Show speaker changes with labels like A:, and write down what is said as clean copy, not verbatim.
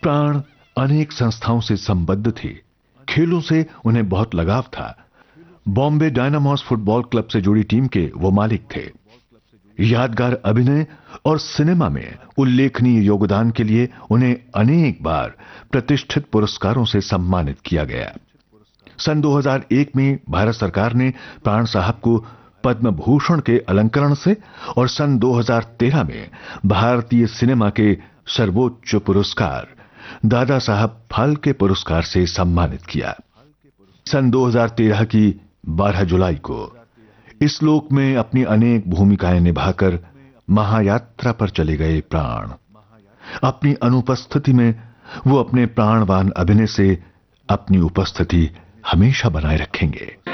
A: प्राण अनेक संस्थाओं से संबद्ध थे। खेलों से उन्हें बहुत लगाव था। बॉम्बे डायनामोस फुटबॉल क्लब से जुड़ी टीम के वो मालिक थे। यादगार अभिनय और सिनेमा में उल्लेखनीय योगदान के लिए उन्हें अनेक बार प्रतिष्ठित पुरस्कारों से सम्मानित किया गया। सन 2001 में भारत सरकार ने प्राण साहब को पद्म भूषण के अलंकरण से और सन 2013 में भारतीय सिनेमा के सर्वोच्च पुरस्कार दादा साहब फाल्के पुरस्कार से सम्मानित किया। सन 2013 की 12 जुलाई को इस लोक में अपनी अनेक भूमिकाएं निभाकर महायात्रा पर चले गए प्राण। अपनी अनुपस्थिति में वो अपने प्राणवान अभिनय से अपनी उपस्थिति हमेशा बनाए रखेंगे।